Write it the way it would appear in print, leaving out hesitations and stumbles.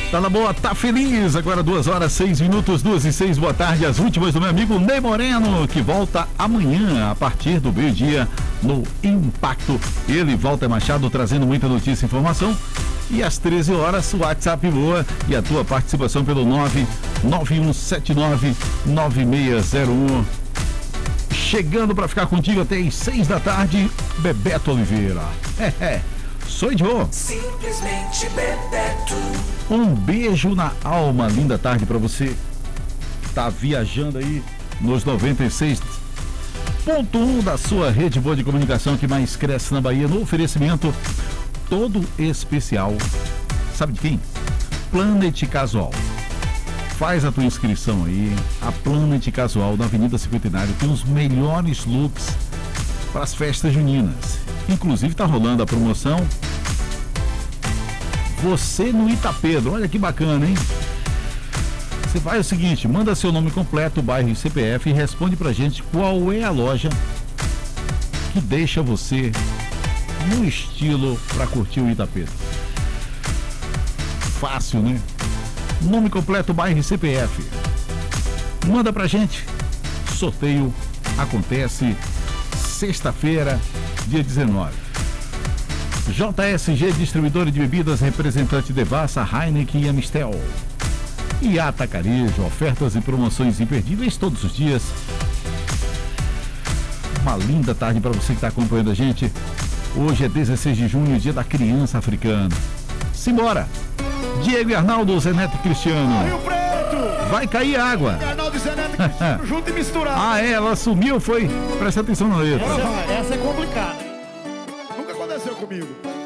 Tá na boa, tá feliz. Agora 2h06, 2h06. Boa tarde. As últimas do meu amigo Ney Moreno, que volta amanhã a partir do meio-dia no Impacto. Ele, Walter Machado, trazendo muita notícia e informação. E às 13 horas, o WhatsApp boa e a tua participação pelo 991799601. Chegando para ficar contigo até às 6 da tarde, Bebeto Oliveira. Sou Joe. Simplesmente Bebeto. Um beijo na alma, linda tarde para você que tá viajando aí nos 96.1 da sua rede boa de comunicação que mais cresce na Bahia, no oferecimento todo especial. Sabe de quem? Planet Casual. Faz a tua inscrição aí. A Planet Casual da Avenida Cinquentenário tem os melhores looks para as festas juninas. Inclusive tá rolando a promoção Você no Itapedro. Olha que bacana, hein? Você faz o seguinte, manda seu nome completo, bairro e CPF e responde pra gente qual é a loja que deixa você no estilo para curtir o Itapedro. Fácil, né? Nome completo, bairro e CPF. Manda pra gente. Sorteio acontece sexta-feira, dia 19. JSG, distribuidora de bebidas, representante Devassa, Heineken e Amistel. E Atacarejo, ofertas e promoções imperdíveis todos os dias. Uma linda tarde para você que está acompanhando a gente. Hoje é 16 de junho, dia da criança africana. Simbora! Diego e Arnaldo, Zeneto e Cristiano. Rio Preto! Vai cair água. Arnaldo e Zeneto e Cristiano junto e misturado. Ah, é? Ela sumiu, foi? Presta atenção na letra. Essa é complicada. Nunca aconteceu comigo.